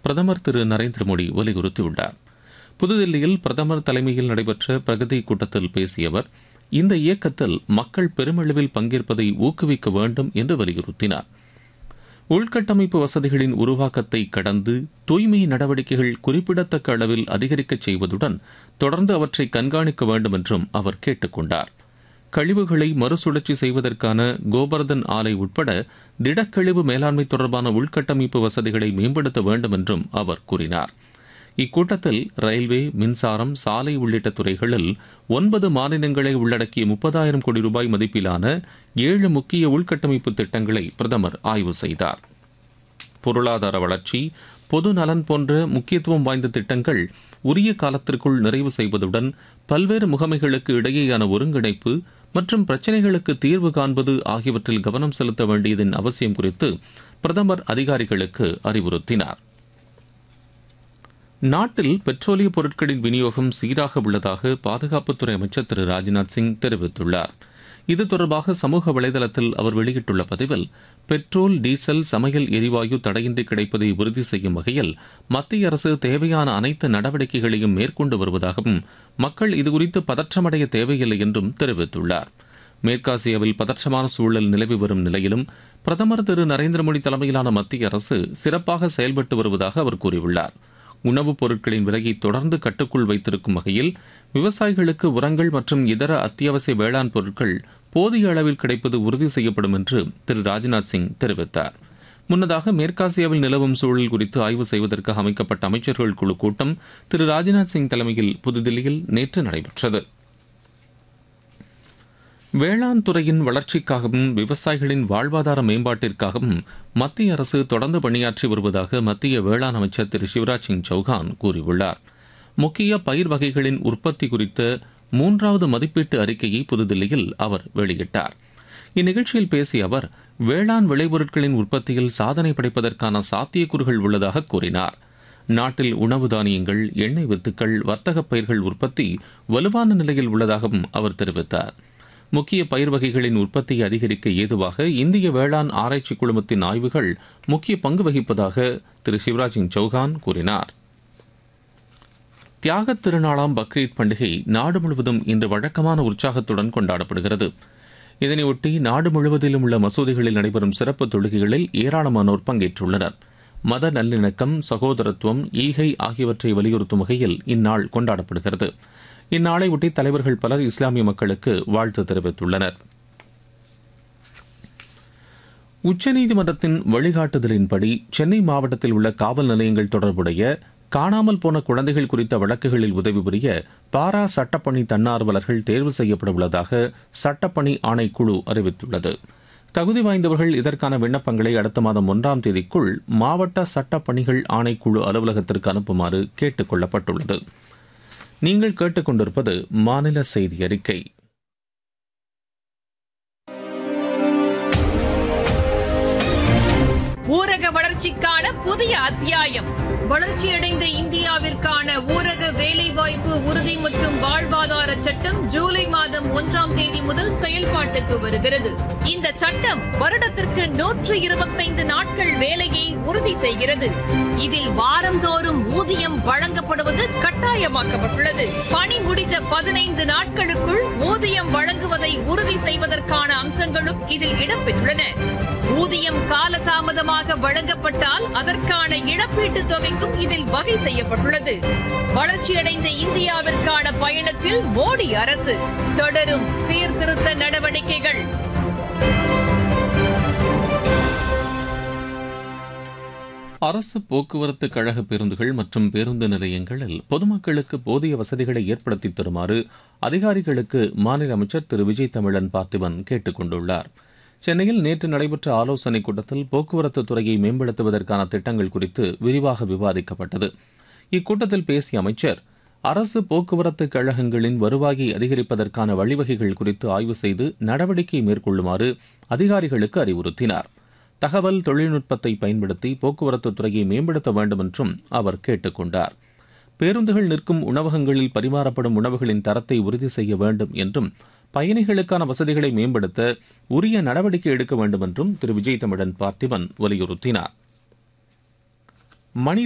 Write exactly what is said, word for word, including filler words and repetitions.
பிரதமர் திரு நரேந்திர மோடி வலியுறுத்தியுள்ளார். புதுதில்லியில் பிரதமர் தலைமையில் நடைபெற்ற பிரகதி கூட்டத்தில் பேசிய அவர், இந்த இயக்கத்தில் மக்கள் பெருமளவில் பங்கேற்பதை ஊக்குவிக்க வேண்டும் என்று வலியுறுத்தினார். உள்கட்டமைப்பு வசதிகளின் உருவாக்கத்தை கடந்து தூய்மை நடவடிக்கைகள் குறிப்பிடத்தக்க அளவில் அதிகரிக்கச் செய்வதுடன் தொடர்ந்து அவற்றை கண்காணிக்க வேண்டும் என்றும் அவர் கேட்டுக் கொண்டார். கழிவுகளை மறுசுழற்சி செய்வதற்கான கோபர்தன் ஆலை உட்பட திடக்கழிவு மேலாண்மை தொடர்பான உள்கட்டமைப்பு வசதிகளை மேம்படுத்த வேண்டும் என்றும் அவர் கூறினார். இக்கூட்டத்தில் ரயில்வே, மின்சாரம், சாலை உள்ளிட்ட துறைகளில் ஒன்பது மாநிலங்களை உள்ளடக்கிய முப்பதாயிரம் கோடி ரூபாய் மதிப்பிலான ஏழு முக்கிய உள்கட்டமைப்பு திட்டங்களை பிரதமர் ஆய்வு செய்தார். பொருளாதார வளர்ச்சி, பொது நலன் போன்ற முக்கியத்துவம் வாய்ந்த திட்டங்கள் உரிய காலத்திற்குள் நிறைவு செய்வதுடன் பல்வேறு முகமைகளுக்கு இடையேயான ஒருங்கிணைப்பு மற்றும் பிரச்சினைகளுக்கு தீர்வு காண்பது ஆகியவற்றில் கவனம் செலுத்த வேண்டியதன் அவசியம் குறித்து பிரதமர் அதிகாரிகளுக்கு அறிவுறுத்தினார். நாட்டில் பெட்ரோலிய பொருட்களின் விநியோகம் சீராக உள்ளதாக பாதுகாப்புத்துறை அமைச்சர் திரு ராஜ்நாத் சிங் தெரிவித்துள்ளார். இது தொடர்பாக சமூக வலைதளத்தில் அவர் வெளியிட்டுள்ள பதிவில், பெட்ரோல், டீசல், சமையல் எரிவாயு தடையின்றி கிடைப்பதை உறுதி செய்யும் வகையில் மத்திய அரசு தேவையான அனைத்து நடவடிக்கைகளையும் மேற்கொண்டு வருவதாகவும் மக்கள் இதுகுறித்து பதற்றமடைய தேவையில்லை என்றும் தெரிவித்துள்ளார். மேற்காசியாவில் பதற்றமான சூழல் நிலவி வரும் நிலையிலும் பிரதமர் திரு நரேந்திர மோடி தலைமையிலான மத்திய அரசு சிறப்பாக செயல்பட்டு வருவதாக அவர் கூறியுள்ளார். உணவுப் பொருட்களின் விலையை தொடர்ந்து கட்டுக்குள் வைத்திருக்கும் வகையில் விவசாயிகளுக்கு உரங்கள் மற்றும் இதர அத்தியாவசிய வேளாண் பொருட்கள் போதிய அளவில் கிடைப்பது உறுதி செய்யப்படும் என்று திரு ராஜ்நாத் சிங் தெரிவித்தார். முன்னதாக மேற்காசியாவில் நிலவும் சூழல் குறித்து ஆய்வு செய்வதற்காக அமைக்கப்பட்ட அமைச்சர்கள் குழு கூட்டம் திரு ராஜ்நாத் சிங் தலைமையில் புதுதில்லியில் நேற்று நடைபெற்றது. வேளாண் துறையின் வளர்ச்சிக்காகவும் விவசாயிகளின் வாழ்வாதார மேம்பாட்டிற்காகவும் மத்திய அரசு தொடர்ந்து பணியாற்றி வருவதாக மத்திய வேளாண் அமைச்சர் திரு சிவராஜ் சிங் சௌஹான் கூறியுள்ளார். முக்கிய பயிர் வகைகளின் உற்பத்தி குறித்த மூன்றாவது மதிப்பீட்டு அறிக்கையை புதுதில்லியில் அவர் வெளியிட்டார். இந்நிகழ்ச்சியில் பேசிய அவர், வேளாண் விளைபொருட்களின் உற்பத்தியில் சாதனை படைப்பதற்கான சாத்தியக்கூறுகள் உள்ளதாக கூறினார். நாட்டில் உணவு தானியங்கள், எண்ணெய் வித்துக்கள், வர்த்தக பயிர்கள் உற்பத்தி வலுவான நிலையில் உள்ளதாகவும் அவர் தெரிவித்தார். முக்கிய பயிர் வகைகளின் உற்பத்தியை அதிகரிக்க ஏதுவாக இந்திய வேளாண் ஆராய்ச்சி குழுமத்தின் ஆய்வுகள் முக்கிய பங்கு வகிப்பதாக திரு சிவராஜ் சிங் சௌஹான் கூறினார். தியாகத் திருநாளாம் பக்ரீத் பண்டிகை நாடு முழுவதும் இன்று வழக்கமான உற்சாகத்துடன் கொண்டாடப்படுகிறது. இதனையொட்டி நாடு முழுவதிலும் உள்ள மசூதிகளில் நடைபெறும் சிறப்பு தொழுகைகளில் ஏராளமானோர் பங்கேற்றுள்ளனர். மத நல்லிணக்கம், சகோதரத்துவம், ஈகை ஆகியவற்றை வலியுறுத்தும் வகையில் இந்நாள் கொண்டாடப்படுகிறது. இந்நாளையொட்டி தலைவர்கள் பலர் இஸ்லாமிய மக்களுக்கு வாழ்த்து தெரிவித்துள்ளனர். உச்சநீதிமன்றத்தின் வழிகாட்டுதலின்படி சென்னை மாவட்டத்தில் உள்ள காவல் நிலையங்கள் தொடர்புடைய காணாமல் போன குழந்தைகள் குறித்த வழக்குகளில் உதவி புரிய பாரா சட்டப்பணி தன்னார்வலர்கள் தேர்வு செய்யப்பட உள்ளதாக சட்டப்பணி ஆணைக்குழு அறிவித்துள்ளது. தகுதி வாய்ந்தவர்கள் இதற்கான விண்ணப்பங்களை அடுத்த மாதம் ஒன்றாம் தேதிக்குள் மாவட்ட சட்டப்பணிகள் ஆணைக்குழு அலுவலகத்திற்கு அனுப்புமாறு கேட்டுக் கொள்ளப்பட்டுள்ளது. நீங்கள் கேட்டுக்கொண்டிருப்பது மாநில செய்தி அறிக்கை. ஊரக வளர்ச்சிக்கான புதிய அத்தியாயம். வளர்ச்சியடைந்த இந்தியாவிற்கான ஊரக வேலைவாய்ப்பு உறுதி மற்றும் வாழ்வாதார சட்டம் ஜூலை மாதம் ஒன்றாம் தேதி முதல் செயல்பாட்டுக்கு வருகிறது. இந்த சட்டம் வருடத்திற்கு நூற்று இருபத்தைந்து நாட்கள் வேலையை உறுதி செய்கிறது. இதில் வாரந்தோறும் ஊதியம் வழங்கப்படுவது கட்டாயமாக்கப்பட்டுள்ளது. பணி முடிந்த பதினைந்து நாட்களுக்குள் ஊதியம் வழங்குவதை உறுதி செய்வதற்கான அம்சங்களும் இதில் இடம்பெற்றுள்ளன. ஊதியம் காலதாமதமாக வழங்கப்பட்டால் அதற்கான இழப்பீட்டுத் தொகைக்கும் இதில் வகை செய்யப்பட்டுள்ளது. வளர்ச்சியடைந்த இந்தியாவிற்கான பயணத்தில் மோடி அரசு தொடரும் சீர்திருத்த நடவடிக்கைகள். அரசு போக்குவரத்து கழக பேருந்துகள் மற்றும் பேருந்து நிலையங்களில் பொதுமக்களுக்கு போதிய வசதிகளை ஏற்படுத்தி தருமாறு அதிகாரிகளுக்கு மாநில அமைச்சர் திரு விஜய் தமிழன் பார்த்திபன் கேட்டுக் கொண்டுள்ளார். சென்னையில் நேற்று நடைபெற்ற ஆலோசனைக் கூட்டத்தில் போக்குவரத்து துறையை மேம்படுத்துவதற்கான திட்டங்கள் குறித்து விரிவாக விவாதிக்கப்பட்டது. இக்கூட்டத்தில் பேசிய அமைச்சர், அரசு போக்குவரத்து கழகங்களின் வருவாயை அதிகரிப்பதற்கான வழிவகைகள் குறித்து ஆய்வு செய்து நடவடிக்கை மேற்கொள்ளுமாறு அதிகாரிகளுக்கு அறிவுறுத்தினார். தகவல் தொழில்நுட்பத்தை பயன்படுத்தி போக்குவரத்து துறையை மேம்படுத்த வேண்டும் என்றும் அவர் கேட்டுக் கொண்டார். பேருந்துகள் நிற்கும் உணவகங்களில் பரிமாறப்படும் உணவுகளின் தரத்தை உறுதி செய்ய வேண்டும் என்றும் பயணிகளுக்கான வசதிகளை மேம்படுத்த உரிய நடவடிக்கை எடுக்க வேண்டும் என்றும் திரு விஜய் தமிழன் பார்த்திபன் வலியுறுத்தினார். மனித